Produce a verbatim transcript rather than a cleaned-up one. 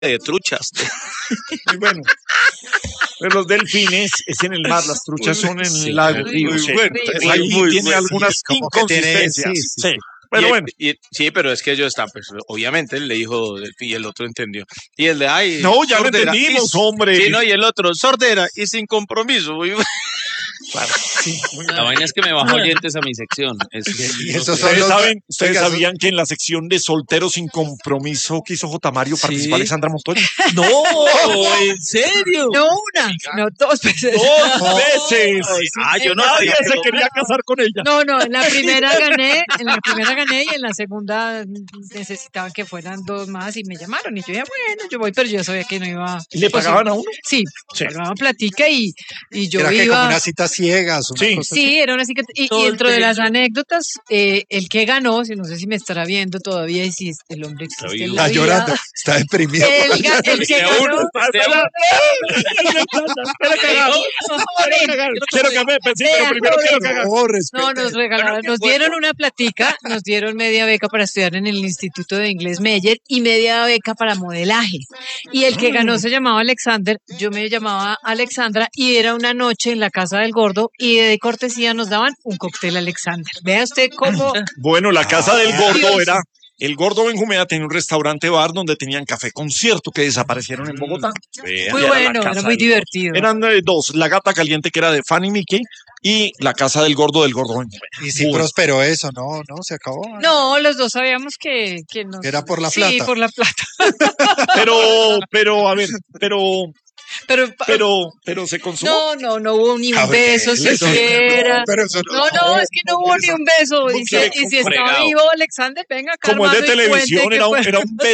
de truchas. Muy bueno. Pero los delfines es en el mar, las truchas son en Sí, el lago. muy Río, sí. bueno, Entonces, muy, ahí muy tiene bueno. algunas Como que tiene- inconsistencias. sí, sí, Sí. sí. Pero Y- bueno. y- sí, pero es que ellos están, pues, obviamente, él le dijo delfín y el otro entendió. Y el de, ay, No, ya lo sordera, entendimos, y- hombre. Sí, no, y el otro, sordera y sin compromiso. Muy bueno. Claro, sí, muy La bien. vaina es que me bajo oyentes a mi sección. Es, Y no esos sé. son Ustedes los- saben, ustedes Oiga, eso- sabían que en la sección de solteros sin compromiso que hizo J. Mario Sí. participó Alexandra Montoya. No, ¿en serio? No una, no dos veces. Dos veces. Ah, yo no Nadie sé. se quería casar con ella. No, no, en la primera gané, en la primera gané y en la segunda necesitaban que fueran dos más y me llamaron y yo ya bueno, yo voy, pero yo sabía que no iba. ¿Y le pues, pagaban a uno? Sí, Sí. pagaban platica y, y yo Era que como iba. unas citas ciegas. Una Sí. cosa Sí, era una así que y, y dentro de las anécdotas, eh, el que ganó, si no sé si me estará viendo todavía y si es- el hombre existe en así. la Está vida. llorando, está deprimido. El, ga- el que De ganó. uno, de uno. Quiero que me sí, pero Vea, primero quiero cagar. No, respeta. No, nos regalaron, nos dieron una platica, nos dieron media beca para estudiar en el Instituto de Inglés Meyer y media beca para modelaje. Y el que ganó se llamaba Alexander, yo me llamaba Alexandra y era una noche en la casa del gordo y de cortesía nos daban un cóctel Alexander. Vea usted cómo. Bueno, la casa del gordo Dios. era. El gordo Benjumea tenía un restaurante bar donde tenían café concierto que desaparecieron en Bogotá. Muy Y era la bueno, casa era muy del- divertido. Eran eh, dos, la gata caliente que era de Fanny Mickey y la casa del gordo del gordo Benjumea. Y si Bueno. prosperó eso, no, no, se acabó. No, los dos sabíamos que, que nos... Era por la Sí, plata. por la plata. Pero, pero, a ver, pero, Pero, pero, pero se consumó. no, no, no hubo ni un A ver, beso eso- siquiera. no, pero eso No, no, es que no hubo ni un beso. Y si, Porque y si estaba fregado. vivo Alexander, venga acá. Como es de hermano, y cuente televisión, qué era un, fue. era un